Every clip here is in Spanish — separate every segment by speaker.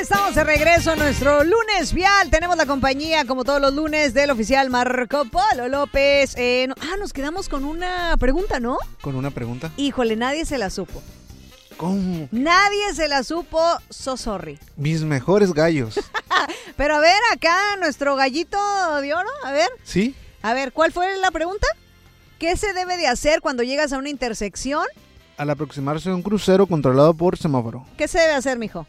Speaker 1: Estamos de regreso a nuestro lunes vial. Tenemos la compañía, como todos los lunes, del oficial Marco Polo López. Nos quedamos con una pregunta, ¿no?
Speaker 2: ¿Con una pregunta?
Speaker 1: Híjole, nadie se la supo.
Speaker 2: ¿Cómo?
Speaker 1: Nadie se la supo, so sorry.
Speaker 2: Mis mejores gallos.
Speaker 1: Pero a ver, acá nuestro gallito de oro, a ver.
Speaker 2: ¿Sí?
Speaker 1: A ver, ¿cuál fue la pregunta? ¿Qué se debe de hacer cuando llegas a una intersección?
Speaker 2: Al aproximarse a un crucero controlado por semáforo.
Speaker 1: ¿Qué se debe hacer, mijo?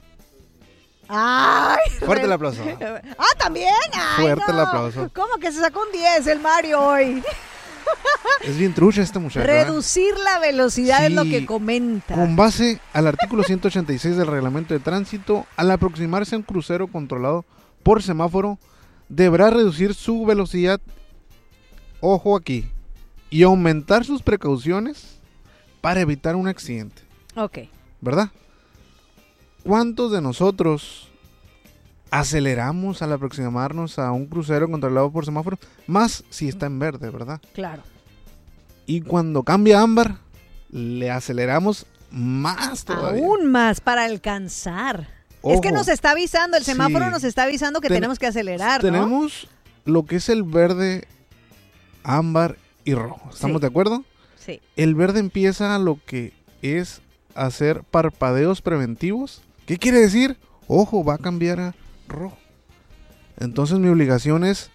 Speaker 1: ¡Ay!
Speaker 2: Fuerte el aplauso.
Speaker 1: ¿También? ¡Ay,
Speaker 2: Fuerte
Speaker 1: no!
Speaker 2: el aplauso.
Speaker 1: ¿Cómo que se sacó un 10 el Mario hoy?
Speaker 2: Es bien trucha esta muchacha.
Speaker 1: Reducir la velocidad es lo que comenta.
Speaker 2: Con base al artículo 186 del reglamento de tránsito, al aproximarse a un crucero controlado por semáforo, deberá reducir su velocidad, ojo aquí, y aumentar sus precauciones para evitar un accidente.
Speaker 1: Ok.
Speaker 2: ¿Verdad? ¿Cuántos de nosotros aceleramos al aproximarnos a un crucero controlado por semáforo? Más si está en verde, ¿verdad?
Speaker 1: Claro.
Speaker 2: Y cuando cambia a ámbar, le aceleramos más todavía.
Speaker 1: Aún más para alcanzar.
Speaker 2: Ojo,
Speaker 1: es que nos está avisando, el semáforo
Speaker 2: sí.
Speaker 1: nos está avisando que tenemos que acelerar, ¿no?
Speaker 2: Tenemos lo que es el verde, ámbar y rojo. ¿Estamos de acuerdo?
Speaker 1: Sí.
Speaker 2: El verde empieza lo que es hacer parpadeos preventivos. ¿Qué quiere decir? Ojo, va a cambiar a rojo. Entonces mi obligación es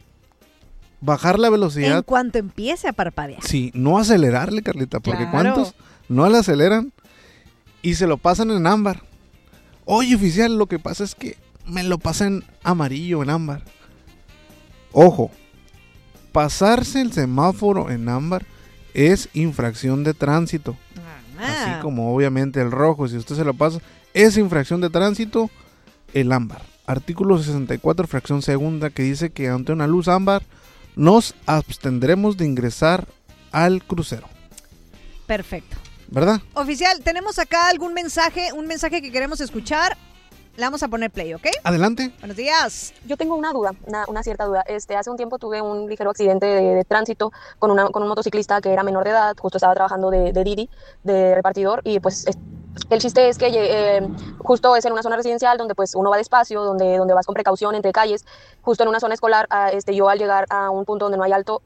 Speaker 2: bajar la velocidad.
Speaker 1: En cuanto empiece a parpadear.
Speaker 2: Sí, no acelerarle, Carlita, porque
Speaker 1: Claro.
Speaker 2: ¿cuántos no le aceleran y se lo pasan en ámbar? Oye, oficial, lo que pasa es que me lo pasa en amarillo, en ámbar. Ojo, pasarse el semáforo en ámbar es infracción de tránsito. Así como obviamente el rojo, si usted se lo pasa, es infracción de tránsito el ámbar. Artículo 64, fracción segunda, que dice que ante una luz ámbar nos abstendremos de ingresar al crucero.
Speaker 1: Perfecto.
Speaker 2: ¿Verdad?
Speaker 1: Oficial, tenemos acá algún mensaje, un mensaje que queremos escuchar. Le vamos a poner play, ¿ok?
Speaker 2: Adelante.
Speaker 1: Buenos días.
Speaker 3: Yo tengo una duda, una cierta duda. Hace un tiempo tuve un ligero accidente de tránsito con un motociclista que era menor de edad, justo estaba trabajando de Didi, de repartidor, y pues el chiste es que justo es en una zona residencial donde pues uno va despacio, donde vas con precaución entre calles. Justo en una zona escolar, yo al llegar a un punto donde no hay alto,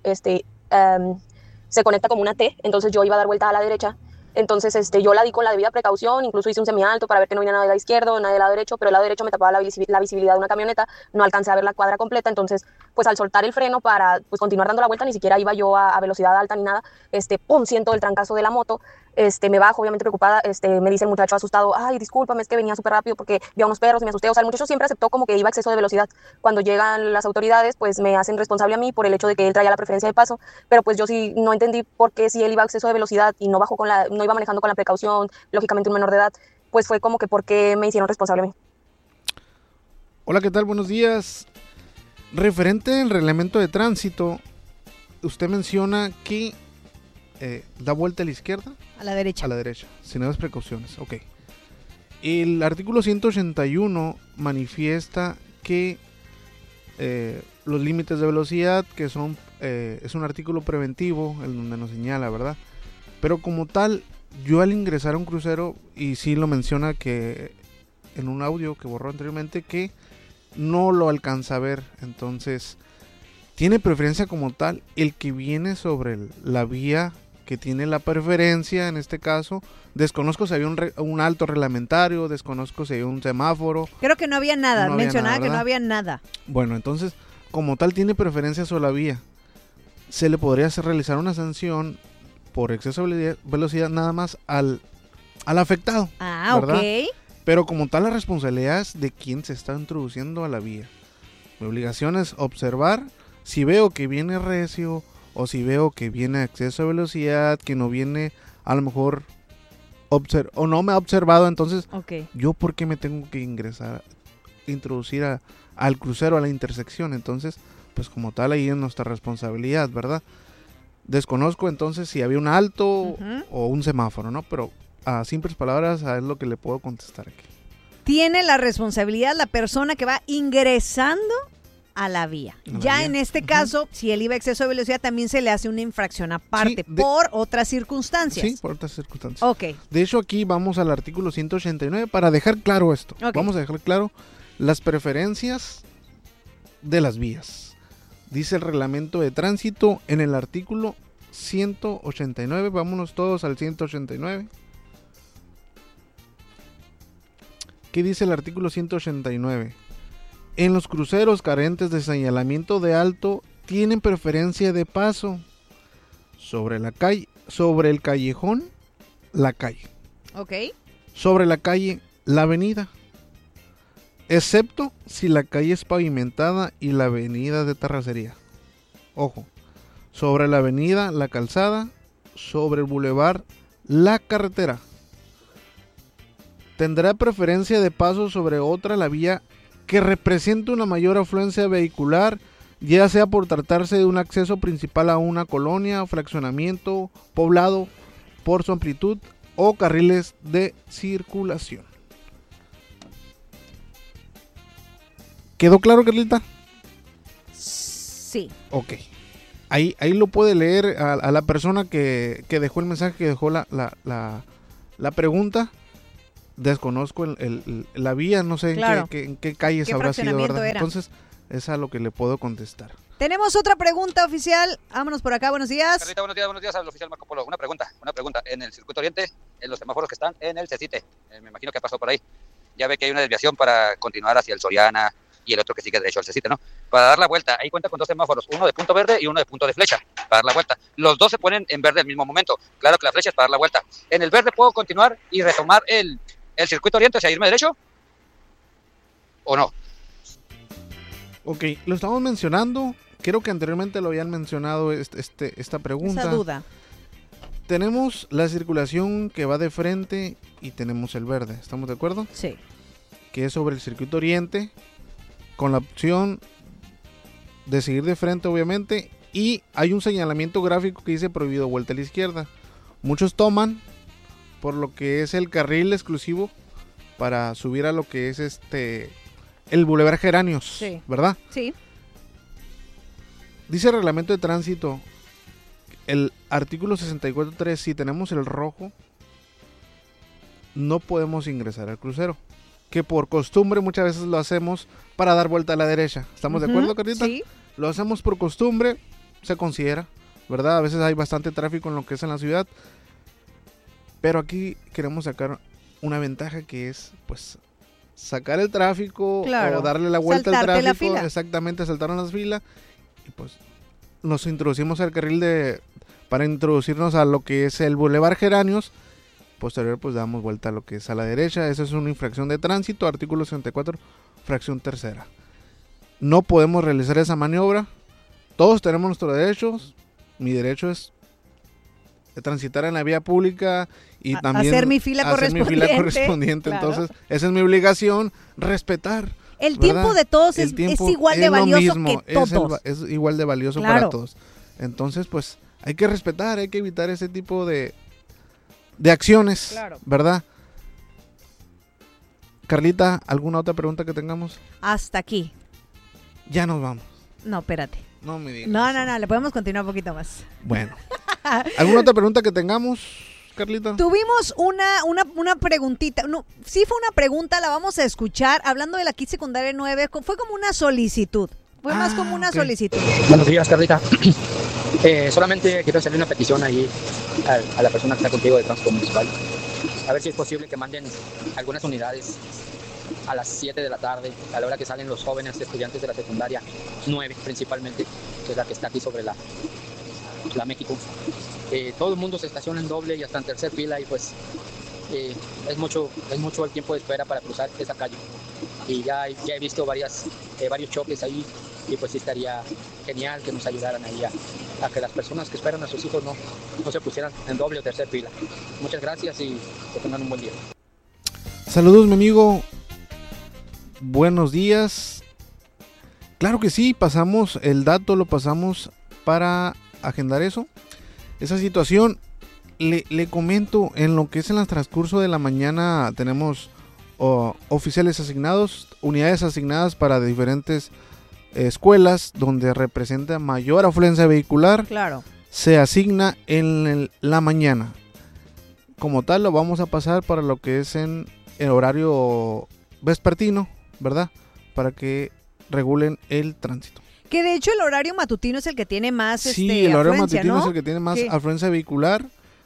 Speaker 3: se conecta como una T, entonces yo iba a dar vuelta a la derecha. Entonces yo la di con la debida precaución, incluso hice un semialto para ver que no venía nada del lado izquierdo, nada del lado derecho, pero el lado derecho me tapaba la visibilidad de una camioneta, no alcancé a ver la cuadra completa, entonces pues al soltar el freno para pues continuar dando la vuelta, ni siquiera iba yo a velocidad alta ni nada, ¡pum!, siento el trancazo de la moto, me bajo obviamente preocupada, me dice el muchacho asustado, ay, discúlpame, es que venía súper rápido porque vi a unos perros y me asusté, o sea, el muchacho siempre aceptó como que iba a exceso de velocidad. Cuando llegan las autoridades, pues me hacen responsable a mí por el hecho de que él traía la preferencia de paso, pero pues yo sí no entendí por qué si él iba a exceso de velocidad y no iba manejando con la precaución, lógicamente un menor de edad, pues fue como que por qué me hicieron responsable a mí.
Speaker 2: Hola, ¿qué tal? Buenos días. Referente al reglamento de tránsito, usted menciona que da vuelta a la izquierda.
Speaker 1: A la derecha.
Speaker 2: A la derecha, sin las precauciones, ok. El artículo 181 manifiesta que los límites de velocidad, que son es un artículo preventivo, en donde nos señala, ¿verdad? Pero como tal, yo al ingresar a un crucero, y sí lo menciona que en un audio que borró anteriormente, que no lo alcanza a ver, entonces tiene preferencia como tal el que viene sobre la vía que tiene la preferencia. En este caso, desconozco si había un alto reglamentario, desconozco si había un semáforo.
Speaker 1: Creo que no había nada, mencionaba que no
Speaker 2: ¿verdad?
Speaker 1: había nada.
Speaker 2: Bueno, entonces, como tal tiene preferencia sobre la vía, se le podría realizar una sanción por exceso de velocidad nada más al afectado. ¿verdad?
Speaker 1: Ok.
Speaker 2: Pero como tal la responsabilidad es de quien se está introduciendo a la vía. Mi obligación es observar si veo que viene recio o si veo que viene a exceso de velocidad, que no viene a lo mejor o no me ha observado, entonces yo por qué me tengo que introducir al crucero, a la intersección. Entonces pues como tal ahí es nuestra responsabilidad, ¿verdad? Desconozco entonces si había un alto o un semáforo, ¿no? Pero a simples palabras es lo que le puedo contestar aquí.
Speaker 1: Tiene la responsabilidad la persona que va ingresando a la vía.
Speaker 2: A la
Speaker 1: Ya
Speaker 2: vía.
Speaker 1: en este caso, si él iba a exceso de velocidad, también se le hace una infracción aparte por otras circunstancias.
Speaker 2: Sí, por otras circunstancias.
Speaker 1: Ok.
Speaker 2: De hecho, aquí vamos al artículo 189 para dejar claro esto.
Speaker 1: Ok.
Speaker 2: Vamos a dejar claro las preferencias de las vías. Dice el reglamento de tránsito en el artículo 189. Vámonos todos al 189. ¿Qué dice el artículo 189? En los cruceros carentes de señalamiento de alto tienen preferencia de paso sobre la calle, sobre el callejón, la calle.
Speaker 1: Ok.
Speaker 2: Sobre la calle, la avenida. Excepto si la calle es pavimentada y la avenida de terracería. Ojo. Sobre la avenida, la calzada. Sobre el bulevar, la carretera. Tendrá preferencia de paso sobre otra la vía que represente una mayor afluencia vehicular, ya sea por tratarse de un acceso principal a una colonia, fraccionamiento, poblado, por su amplitud o carriles de circulación. ¿Quedó claro, Carlita?
Speaker 1: Sí.
Speaker 2: Ok. Ahí lo puede leer a la persona que dejó el mensaje, que dejó la pregunta. Desconozco la vía, no sé
Speaker 1: Claro.
Speaker 2: en qué calles
Speaker 1: ¿Qué
Speaker 2: habrá sido,
Speaker 1: fraccionamiento
Speaker 2: ¿verdad?
Speaker 1: era?
Speaker 2: Entonces, es a lo que le puedo contestar.
Speaker 1: Tenemos otra pregunta oficial. Vámonos por acá, buenos días.
Speaker 4: Carlita, buenos días al oficial Marco Polo. Una pregunta. En el circuito oriente, en los semáforos que están en el CECITE, me imagino que pasó por ahí. Ya ve que hay una desviación para continuar hacia el Soriana y el otro que sigue derecho al CECITE, ¿no? Para dar la vuelta, ahí cuenta con dos semáforos, uno de punto verde y uno de punto de flecha, para dar la vuelta. Los dos se ponen en verde al mismo momento. Claro que la flecha es para dar la vuelta. En el verde puedo continuar y retomar el circuito oriente, o sea, irme derecho, ¿o no?
Speaker 2: Ok, lo estamos mencionando. Creo que anteriormente lo habían mencionado esta pregunta.
Speaker 1: Esa duda.
Speaker 2: Tenemos la circulación que va de frente y tenemos el verde. ¿Estamos de acuerdo?
Speaker 1: Sí.
Speaker 2: Que es sobre el circuito oriente, con la opción de seguir de frente, obviamente. Y hay un señalamiento gráfico que dice prohibido vuelta a la izquierda. Muchos toman por lo que es el carril exclusivo para subir a lo que es el Boulevard Geranios,
Speaker 1: Sí.
Speaker 2: ¿verdad?
Speaker 1: Sí.
Speaker 2: Dice el reglamento de tránsito, el artículo 64.3, si tenemos el rojo, no podemos ingresar al crucero. Que por costumbre muchas veces lo hacemos para dar vuelta a la derecha. ¿Estamos de acuerdo, Carlita?
Speaker 1: Sí.
Speaker 2: Lo hacemos por costumbre, se considera, ¿verdad? A veces hay bastante tráfico en lo que es en la ciudad. Pero aquí queremos sacar una ventaja que es, pues, sacar el tráfico,
Speaker 1: Claro.
Speaker 2: o darle la vuelta al
Speaker 1: Saltarte la
Speaker 2: tráfico.
Speaker 1: fila.
Speaker 2: Exactamente, saltaron las filas. Y pues nos introducimos al carril para introducirnos a lo que es el Boulevard Geranios. Posterior, pues damos vuelta a lo que es a la derecha. Esa es una infracción de tránsito, artículo 64, fracción tercera. No podemos realizar esa maniobra. Todos tenemos nuestros derechos. Mi derecho es transitar en la vía pública y también
Speaker 1: hacer mi fila
Speaker 2: correspondiente.
Speaker 1: Claro.
Speaker 2: Entonces, esa es mi obligación, respetar.
Speaker 1: El
Speaker 2: ¿verdad?
Speaker 1: tiempo de todos
Speaker 2: El
Speaker 1: es
Speaker 2: tiempo
Speaker 1: igual de
Speaker 2: es lo
Speaker 1: valioso
Speaker 2: mismo,
Speaker 1: que todos.
Speaker 2: es igual de valioso
Speaker 1: Claro.
Speaker 2: para todos. Entonces, pues, hay que respetar, hay que evitar ese tipo de acciones,
Speaker 1: Claro.
Speaker 2: ¿verdad? Carlita, ¿alguna otra pregunta que tengamos?
Speaker 1: Hasta aquí.
Speaker 2: Ya nos vamos.
Speaker 1: No, espérate.
Speaker 2: No me digas.
Speaker 1: No, le podemos continuar un poquito más.
Speaker 2: Bueno. ¿Alguna otra pregunta que tengamos, Carlita?
Speaker 1: Tuvimos una preguntita. No, sí fue una pregunta, la vamos a escuchar. Hablando de la Kit Secundaria 9, fue como una solicitud. Fue más como una
Speaker 2: ok.
Speaker 1: solicitud.
Speaker 5: Buenos días, Carlita. Solamente quiero hacerle una petición ahí a la persona que está contigo de tránsito municipal. A ver si es posible que manden algunas unidades a las 7 de la tarde, a la hora que salen los jóvenes estudiantes de la secundaria 9 principalmente, que es la que está aquí sobre la México. Todo el mundo se estaciona en doble y hasta en tercer fila y pues es mucho el tiempo de espera para cruzar esa calle. Y ya he visto varios choques ahí y pues sí estaría genial que nos ayudaran ahí a que las personas que esperan a sus hijos no se pusieran en doble o tercer fila. Muchas gracias y que tengan un buen día.
Speaker 2: Saludos, mi amigo. Buenos días. Claro que sí, pasamos el dato, lo pasamos para agendar eso. Esa situación, le comento, en lo que es en el transcurso de la mañana tenemos oficiales asignados, unidades asignadas para diferentes escuelas donde representa mayor afluencia vehicular,
Speaker 1: Claro.
Speaker 2: se asigna en la mañana. Como tal, lo vamos a pasar para lo que es en el horario vespertino, ¿verdad? Para que regulen el tránsito.
Speaker 1: Que de hecho el horario matutino es el que tiene más
Speaker 2: Sí, el horario
Speaker 1: afluencia,
Speaker 2: matutino
Speaker 1: ¿no?
Speaker 2: es el que tiene más
Speaker 1: Sí.
Speaker 2: afluencia vehicular.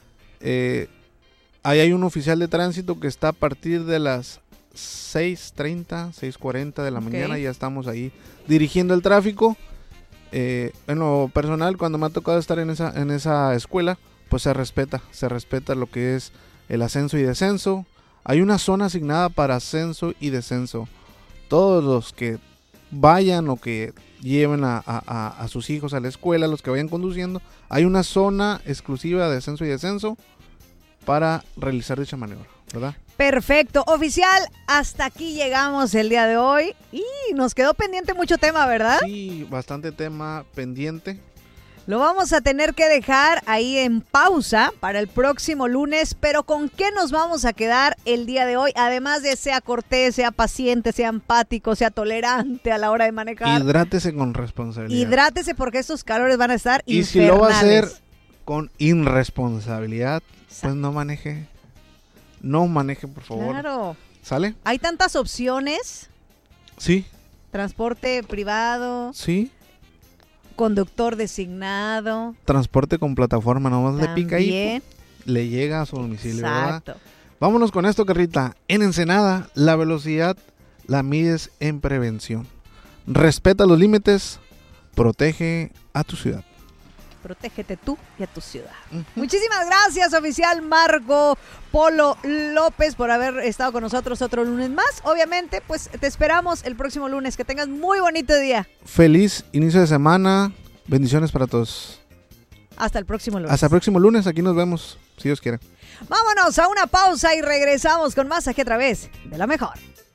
Speaker 2: Ahí hay un oficial de tránsito que está a partir de las 6:30, 6:40 de la
Speaker 1: Ok.
Speaker 2: mañana. Ya estamos ahí dirigiendo el tráfico. En lo personal, cuando me ha tocado estar en esa escuela, pues se respeta lo que es el ascenso y descenso. Hay una zona asignada para ascenso y descenso. Todos los que vayan o que lleven a sus hijos a la escuela, los que vayan conduciendo, hay una zona exclusiva de ascenso y descenso para realizar dicha maniobra, ¿verdad?
Speaker 1: Perfecto. Oficial, hasta aquí llegamos el día de hoy. Y nos quedó pendiente mucho tema, ¿verdad?
Speaker 2: Sí, bastante tema pendiente.
Speaker 1: Lo vamos a tener que dejar ahí en pausa para el próximo lunes, pero ¿con qué nos vamos a quedar el día de hoy? Además de sea cortés, sea paciente, sea empático, sea tolerante a la hora de manejar.
Speaker 2: Hidrátese con responsabilidad.
Speaker 1: Hidrátese porque estos calores van a estar
Speaker 2: Y
Speaker 1: infernales.
Speaker 2: si lo va a hacer con irresponsabilidad, pues no maneje. No maneje, por favor.
Speaker 1: Claro.
Speaker 2: ¿Sale?
Speaker 1: Hay tantas opciones.
Speaker 2: Sí,
Speaker 1: Transporte privado,
Speaker 2: sí.
Speaker 1: conductor designado.
Speaker 2: Transporte con plataforma, nomás le pica ahí,
Speaker 1: También.
Speaker 2: le llega a su domicilio, ¿verdad?
Speaker 1: Exacto.
Speaker 2: Vámonos con esto, Carlita. En Ensenada, la velocidad la mides en prevención. Respeta los límites, protege a tu ciudad.
Speaker 1: Protégete tú y a tu ciudad. Muchísimas gracias, oficial Marco Polo López, por haber estado con nosotros otro lunes más. Obviamente, pues te esperamos el próximo lunes. Que tengas muy bonito día.
Speaker 2: Feliz inicio de semana. Bendiciones para todos.
Speaker 1: Hasta el próximo lunes.
Speaker 2: Hasta el próximo lunes. Aquí nos vemos, si Dios quiere.
Speaker 1: Vámonos a una pausa y regresamos con más aquí a través de La Mejor.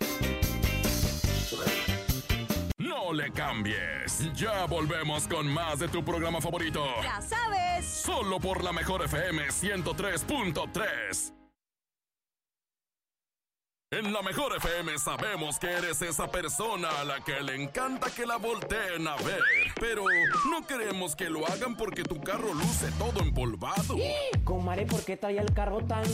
Speaker 6: No le cambies. Ya volvemos con más de tu programa favorito.
Speaker 1: Ya sabes.
Speaker 6: Solo por la Mejor FM 103.3. En la Mejor FM sabemos que eres esa persona a la que le encanta que la volteen a ver. Pero no queremos que lo hagan porque tu carro luce todo empolvado.
Speaker 7: Comadre, ¿por qué trae el carro tan